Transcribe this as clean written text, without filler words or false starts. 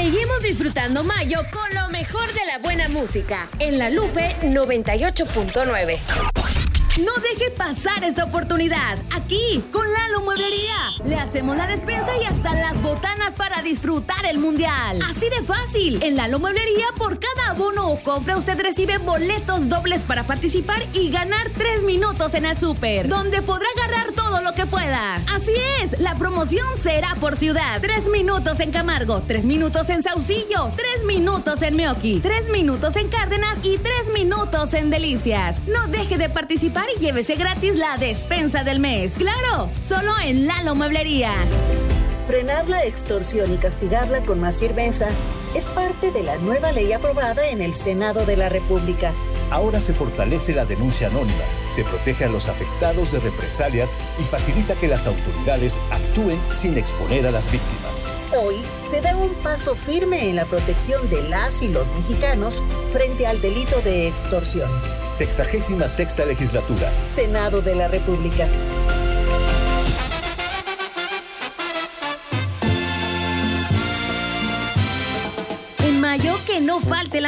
Seguimos disfrutando mayo con lo mejor de la buena música en La Lupe 98.9. No deje pasar esta oportunidad. Aquí, con Lalo Mueblería. Le hacemos la despensa y hasta las botanas para disfrutar el mundial. Así de fácil. En Lalo Mueblería, por cada abono o compra, usted recibe boletos dobles para participar y ganar 3 minutos en el súper, donde podrá agarrar todo lo que pueda. Así es, la promoción será por ciudad. 3 minutos en Camargo, 3 minutos en Saucillo, 3 minutos en Meoqui, 3 minutos en Cárdenas y 3 minutos en Delicias. No deje de participar y llévese gratis la despensa del mes. ¡Claro! Solo en Lalo Mueblería. Frenar la extorsión y castigarla con más firmeza es parte de la nueva ley aprobada en el Senado de la República. Ahora se fortalece la denuncia anónima, se protege a los afectados de represalias y facilita que las autoridades actúen sin exponer a las víctimas. Hoy se da un paso firme en la protección de las y los mexicanos frente al delito de extorsión. 66ª Legislatura. Senado de la República. En mayo que no falte la